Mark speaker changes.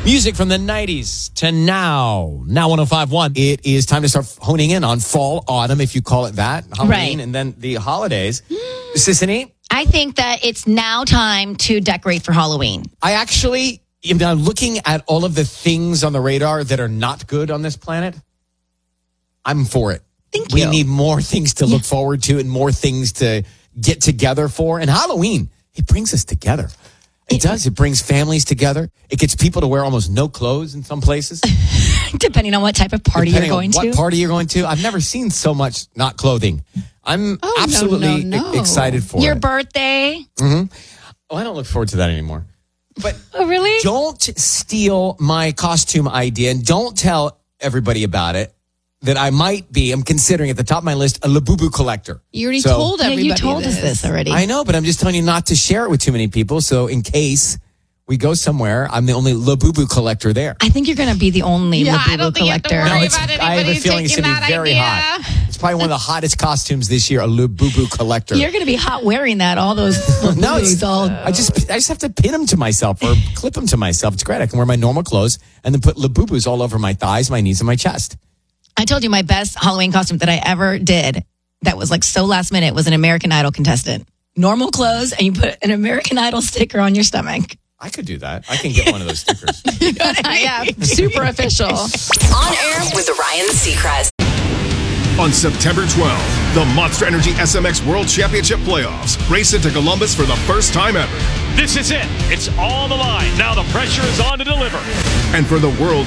Speaker 1: Music from the 90s to now. Now 105.1. It is time to start honing in on fall, autumn, if you call it that. Halloween,
Speaker 2: Right.
Speaker 1: and then the holidays. Sissany,
Speaker 2: I think that it's now time to decorate for Halloween.
Speaker 1: I actually am now looking at all of the things on the radar that are not good on this planet. I'm for it.
Speaker 2: Thank
Speaker 1: We
Speaker 2: you.
Speaker 1: need more things to look forward to and more things to get together for. And Halloween, it brings us together. It does. It brings families together. It gets people to wear almost no clothes in some places.
Speaker 2: Depending on what type of party
Speaker 1: Depending
Speaker 2: you're going
Speaker 1: on
Speaker 2: to.
Speaker 1: what party you're going to. I've never seen so much not clothing. I'm absolutely
Speaker 3: no.
Speaker 1: excited for
Speaker 2: Your
Speaker 1: it.
Speaker 2: birthday.
Speaker 1: Oh, I don't look forward to that anymore. But
Speaker 2: Oh, really?
Speaker 1: don't steal my costume idea and don't tell everybody about it that I'm considering at the top of my list, a Labubu collector.
Speaker 3: You already
Speaker 1: So-
Speaker 3: told
Speaker 2: Yeah,
Speaker 3: everybody
Speaker 2: you told us this already.
Speaker 1: I know, but I'm just telling you not to share it with too many people. So in case we go somewhere, I'm the only Labubu collector there.
Speaker 2: I think you're going to be the only
Speaker 3: Yeah,
Speaker 2: Labubu
Speaker 3: I don't think you have to
Speaker 2: collector.
Speaker 3: worry
Speaker 1: it's-
Speaker 3: about
Speaker 1: I have a
Speaker 3: anybody
Speaker 1: feeling it's
Speaker 3: taking
Speaker 1: going to be
Speaker 3: that
Speaker 1: very
Speaker 3: idea.
Speaker 1: hot. It's probably one of the hottest costumes this year, a Labubu collector.
Speaker 2: You're going to be hot wearing that. All those
Speaker 1: No,
Speaker 2: Labubus all.
Speaker 1: I just have to pin them to myself or clip them to myself. It's great. I can wear my normal clothes and then put Labubus all over my thighs, my knees, and my chest.
Speaker 2: I told you my best Halloween costume that I ever did that was like so last minute was an American Idol contestant. Normal clothes, and you put an American Idol sticker on your stomach.
Speaker 1: I could do that. I can get one of those stickers.
Speaker 3: Yeah, super official.
Speaker 4: On air with Ryan Seacrest.
Speaker 5: On September 12th, the Monster Energy SMX World Championship Playoffs race into Columbus for the first time ever.
Speaker 6: This is it. It's all on the line. Now the pressure is on to deliver.
Speaker 5: And for the World